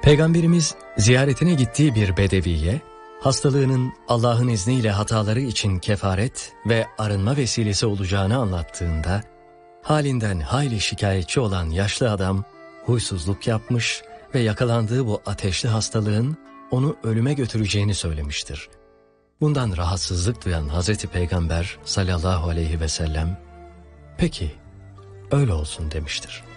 Peygamberimiz ziyaretine gittiği bir bedeviye, hastalığının Allah'ın izniyle hataları için kefaret ve arınma vesilesi olacağını anlattığında, halinden hayli şikayetçi olan yaşlı adam huysuzluk yapmış ve yakalandığı bu ateşli hastalığın onu ölüme götüreceğini söylemiştir. Bundan rahatsızlık duyan Hazreti Peygamber sallallahu aleyhi ve sellem, "Peki, öyle olsun" demiştir.